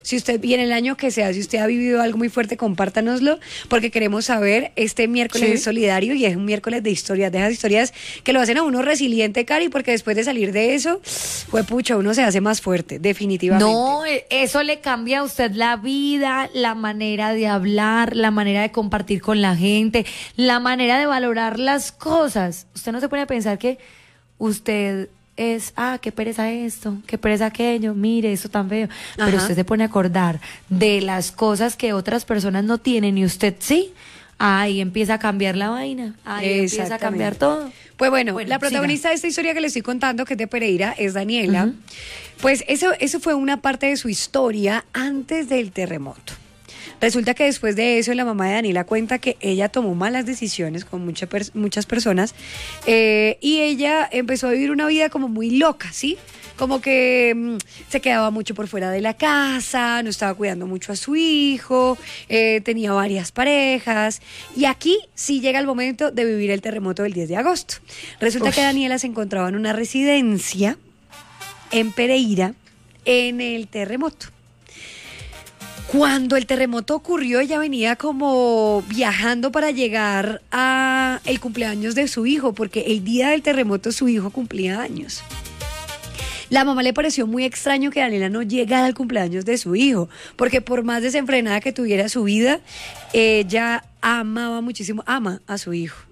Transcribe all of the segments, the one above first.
Si usted, y en el año que sea, si usted ha vivido algo muy fuerte, compártanoslo, porque queremos saber. Este miércoles es solidario y es un miércoles de historias, de esas historias que lo hacen a uno resiliente, Cari, porque después de salir de eso, pues pucha, uno se hace más fuerte, definitivamente. No, eso le cambia a usted la vida, la manera de hablar, la manera de compartir con la gente, la manera de valorar las cosas. Usted no se pone a pensar que usted es, qué pereza esto, qué pereza aquello, mire, esto tan feo. Ajá. Pero usted se pone a acordar de las cosas que otras personas no tienen y usted sí. Ahí empieza a cambiar la vaina, ahí empieza a cambiar todo. Pues bueno, la protagonista de esta historia que le estoy contando, que es de Pereira, es Daniela. Uh-huh. Pues eso fue una parte de su historia antes del terremoto. Resulta que después de eso, la mamá de Daniela cuenta que ella tomó malas decisiones con muchas personas, y ella empezó a vivir una vida como muy loca, ¿sí? Como que se quedaba mucho por fuera de la casa, no estaba cuidando mucho a su hijo, tenía varias parejas. Y aquí sí llega el momento de vivir el terremoto del 10 de agosto. Resulta que Daniela se encontraba en una residencia en Pereira en el terremoto. Cuando el terremoto ocurrió, ella venía como viajando para llegar a el cumpleaños de su hijo, porque el día del terremoto su hijo cumplía años. La mamá le pareció muy extraño que Daniela no llegara al cumpleaños de su hijo, porque por más desenfrenada que tuviera su vida, ella amaba muchísimo, ama a su hijo.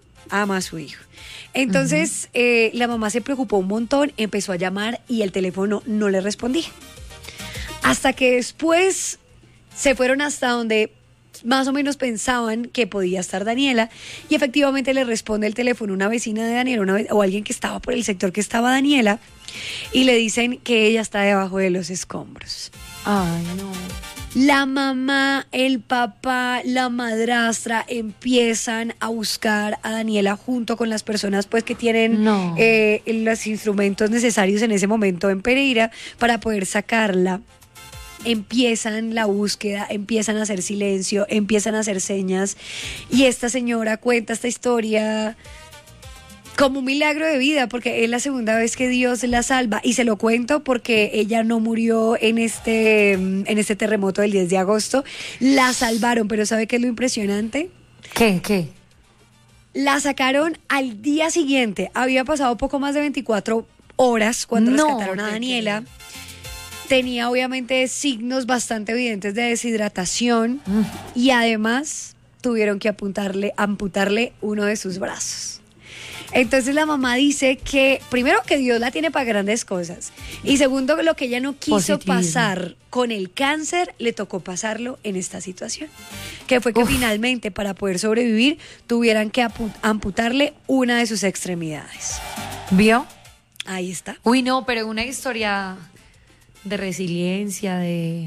Entonces, la mamá se preocupó un montón, empezó a llamar y el teléfono no le respondía. Hasta que después se fueron hasta donde más o menos pensaban que podía estar Daniela, y efectivamente le responde el teléfono una vecina de Daniela, o alguien que estaba por el sector que estaba Daniela, y le dicen que ella está debajo de los escombros. Ay, no. La mamá, el papá, la madrastra empiezan a buscar a Daniela junto con las personas pues que tienen los instrumentos necesarios en ese momento en Pereira para poder sacarla. Empiezan la búsqueda, empiezan a hacer silencio, empiezan a hacer señas, y esta señora cuenta esta historia como un milagro de vida, porque es la segunda vez que Dios la salva, y se lo cuento porque ella no murió en este terremoto del 10 de agosto, la salvaron, pero ¿sabe qué es lo impresionante? ¿Qué? La sacaron al día siguiente, había pasado poco más de 24 horas cuando rescataron a Daniela. Tenía obviamente signos bastante evidentes de deshidratación, y además tuvieron que amputarle uno de sus brazos. Entonces la mamá dice que, primero, que Dios la tiene para grandes cosas, y segundo, lo que ella no quiso pasar con el cáncer, le tocó pasarlo en esta situación, que fue que finalmente, para poder sobrevivir, tuvieran que amputarle una de sus extremidades. ¿Vio? Ahí está. Uy, no, pero una historia de resiliencia,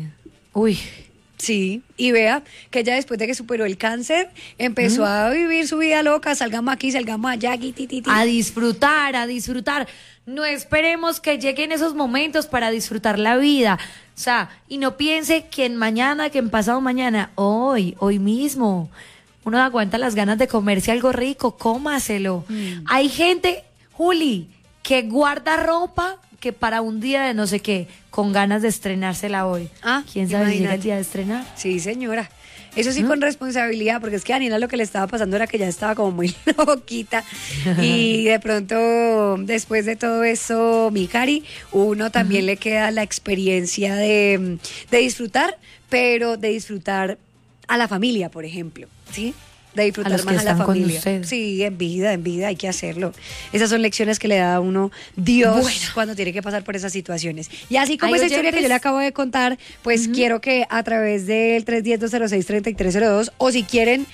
Sí, y vea que ella, después de que superó el cáncer, empezó a vivir su vida loca, salgamos aquí, salgamos allá, a disfrutar. No esperemos que lleguen esos momentos para disfrutar la vida. O sea, y no piense que en mañana, que en pasado mañana, hoy mismo, uno aguanta las ganas de comerse algo rico, cómaselo. Hay gente, Juli, que guarda ropa que para un día de no sé qué, con ganas de estrenársela hoy. ¿Quién sabe si llega el día de estrenar? Sí, señora. Eso sí, con responsabilidad, porque es que a Daniela lo que le estaba pasando era que ya estaba como muy loquita, y de pronto, después de todo eso, mi Cari, uno también le queda la experiencia de disfrutar, pero de disfrutar a la familia, por ejemplo, ¿sí? De disfrutar más a la familia. Sí, en vida hay que hacerlo. Esas son lecciones que le da a uno Dios cuando tiene que pasar por esas situaciones. Y así como esa historia que yo le acabo de contar, pues quiero que a través del 310-206-3302, o si quieren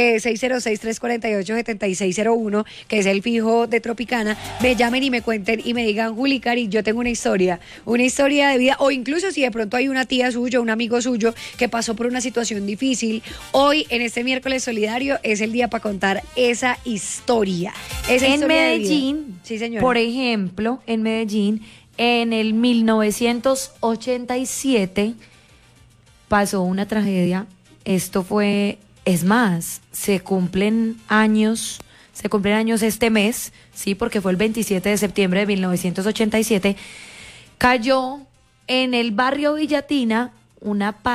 606-348-7601, que es el fijo de Tropicana, me llamen y me cuenten y me digan: Juli, Cari, yo tengo una historia de vida, o incluso si de pronto hay una tía suya, un amigo suyo que pasó por una situación difícil. Hoy, en este miércoles solidario, es el día para contar esa historia. En Medellín, sí, señora. Por ejemplo, en Medellín, en el 1987 pasó una tragedia. Esto fue, es más, se cumplen años este mes, sí, porque fue el 27 de septiembre de 1987. Cayó en el barrio Villatina una